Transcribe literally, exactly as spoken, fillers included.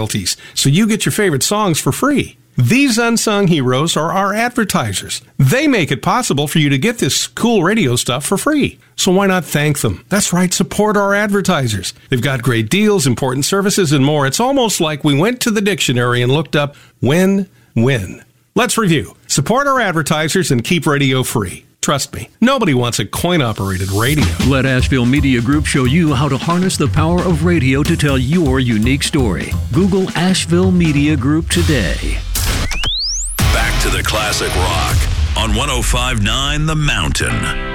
royalties, so you get your favorite songs for free. These unsung heroes are our advertisers. They make it possible for you to get this cool radio stuff for free. So why not thank them? That's right, support our advertisers. They've got great deals, important services, and more. It's almost like we went to the dictionary and looked up win-win. Let's review. Support our advertisers and keep radio free. Trust me, nobody wants a coin-operated radio. Let Asheville Media Group show you how to harness the power of radio to tell your unique story. Google Asheville Media Group today. Back to the classic rock on one oh five point nine The Mountain.